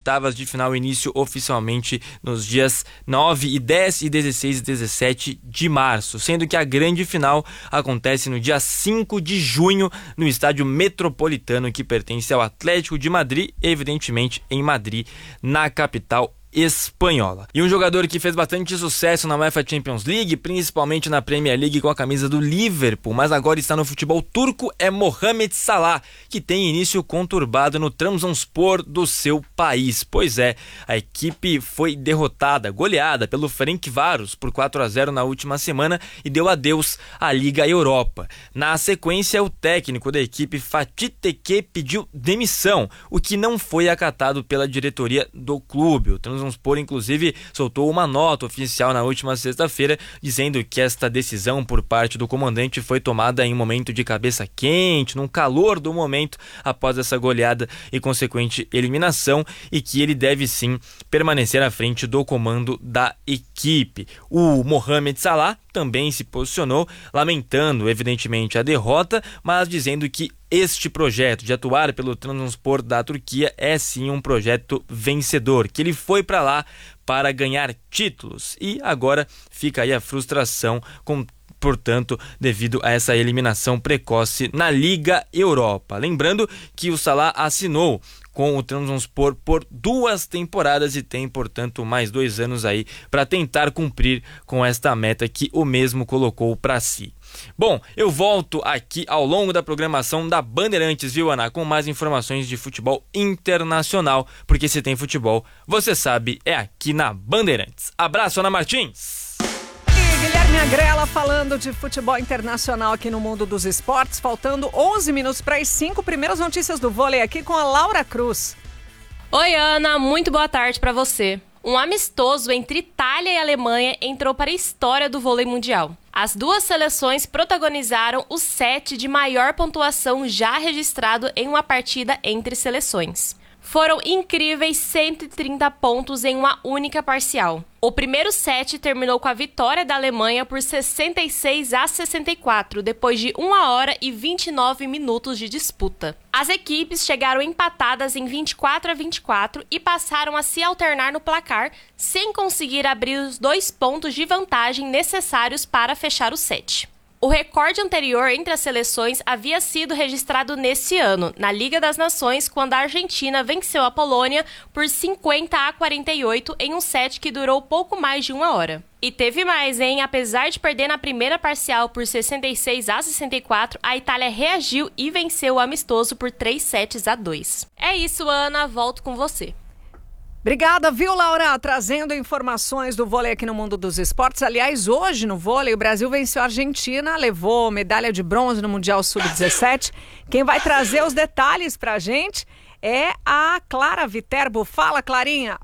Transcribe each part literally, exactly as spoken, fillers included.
oitavas de final, início oficialmente nos dias nove e dez e dezesseis e dezessete de março, sendo que a grande final acontece no dia cinco de junho no estádio Metropolitano, que pertence ao Atlético de Madrid, evidentemente em Madrid, na capital espanhola. E um jogador que fez bastante sucesso na UEFA Champions League, principalmente na Premier League com a camisa do Liverpool, mas agora está no futebol turco, é Mohamed Salah, que tem início conturbado no Trabzonspor do seu país. Pois é, a equipe foi derrotada, goleada pelo Ferencváros por quatro a zero na última semana e deu adeus à Liga Europa. Na sequência, o técnico da equipe, Fatih Tekke, pediu demissão, o que não foi acatado pela diretoria do clube. O Trabzonspor, inclusive, soltou uma nota oficial na última sexta-feira dizendo que esta decisão por parte do comandante foi tomada em um momento de cabeça quente, num calor do momento após essa goleada e consequente eliminação, e que ele deve sim permanecer à frente do comando da equipe. O Mohamed Salah também se posicionou, lamentando evidentemente a derrota, mas dizendo que este projeto de atuar pelo Trabzonspor da Turquia é sim um projeto vencedor, que ele foi para lá para ganhar títulos e agora fica aí a frustração, com portanto, devido a essa eliminação precoce na Liga Europa. Lembrando que o Salah assinou com o Trabzonspor por duas temporadas e tem, portanto, mais dois anos aí para tentar cumprir com esta meta que o mesmo colocou para si. Bom, eu volto aqui ao longo da programação da Bandeirantes, viu, Ana? Com mais informações de futebol internacional, porque se tem futebol, você sabe, é aqui na Bandeirantes. Abraço, Ana Martins! Guilherme Agrela falando de futebol internacional aqui no Mundo dos Esportes, faltando onze minutos para as cinco. Primeiras notícias do vôlei aqui com a Laura Cruz. Oi, Ana, muito boa tarde para você. Um amistoso entre Itália e Alemanha entrou para a história do vôlei mundial. As duas seleções protagonizaram o set de maior pontuação já registrado em uma partida entre seleções. Foram incríveis cento e trinta pontos em uma única parcial. O primeiro set terminou com a vitória da Alemanha por sessenta e seis a sessenta e quatro, depois de uma hora e vinte e nove minutos de disputa. As equipes chegaram empatadas em vinte e quatro a vinte e quatro e passaram a se alternar no placar, sem conseguir abrir os dois pontos de vantagem necessários para fechar o set. O recorde anterior entre as seleções havia sido registrado nesse ano, na Liga das Nações, quando a Argentina venceu a Polônia por cinquenta a quarenta e oito em um set que durou pouco mais de uma hora. E teve mais, hein? Apesar de perder na primeira parcial por sessenta e seis a sessenta e quatro, a Itália reagiu e venceu o amistoso por três sets a dois. É isso, Ana. Volto com você. Obrigada, viu, Laura? Trazendo informações do vôlei aqui no Mundo dos Esportes. Aliás, hoje no vôlei, o Brasil venceu a Argentina, levou medalha de bronze no Mundial sub dezessete. Quem vai trazer os detalhes pra gente é a Clara Viterbo. Fala, Clarinha!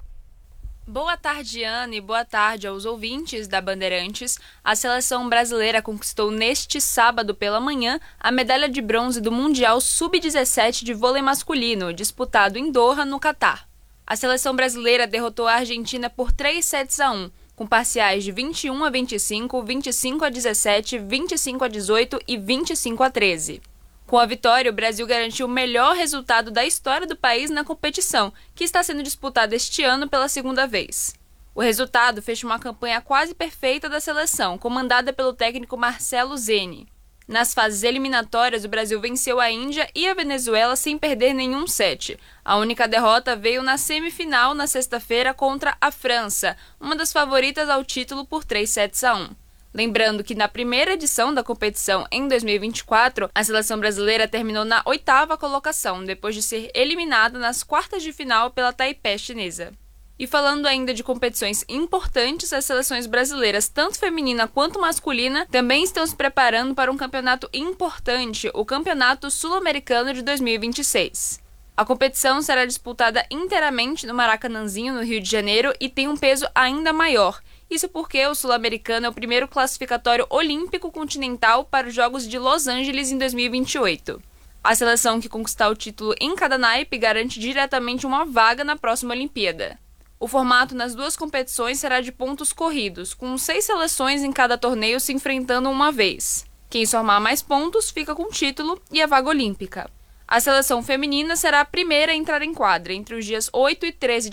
Boa tarde, Ana, e boa tarde aos ouvintes da Bandeirantes. A seleção brasileira conquistou neste sábado pela manhã a medalha de bronze do Mundial sub dezessete de vôlei masculino, disputado em Doha, no Catar. A seleção brasileira derrotou a Argentina por três sets a um, com parciais de vinte e um a vinte e cinco, vinte e cinco a dezessete, vinte e cinco a dezoito e vinte e cinco a treze. Com a vitória, o Brasil garantiu o melhor resultado da história do país na competição, que está sendo disputada este ano pela segunda vez. O resultado fecha uma campanha quase perfeita da seleção, comandada pelo técnico Marcelo Zeni. Nas fases eliminatórias, o Brasil venceu a Índia e a Venezuela sem perder nenhum set. A única derrota veio na semifinal na sexta-feira contra a França, uma das favoritas ao título por três sets a um. Lembrando que na primeira edição da competição, em dois mil e vinte e quatro, a seleção brasileira terminou na oitava colocação, depois de ser eliminada nas quartas de final pela Taipei chinesa. E falando ainda de competições importantes, as seleções brasileiras, tanto feminina quanto masculina, também estão se preparando para um campeonato importante, o Campeonato Sul-Americano de dois mil e vinte e seis. A competição será disputada inteiramente no Maracanãzinho, no Rio de Janeiro, e tem um peso ainda maior. Isso porque o Sul-Americano é o primeiro classificatório olímpico continental para os Jogos de Los Angeles em dois mil e vinte e oito. A seleção que conquistar o título em cada naipe garante diretamente uma vaga na próxima Olimpíada. O formato nas duas competições será de pontos corridos, com seis seleções em cada torneio se enfrentando uma vez. Quem somar mais pontos fica com o título e a vaga olímpica. A seleção feminina será a primeira a entrar em quadra entre os dias oito e treze de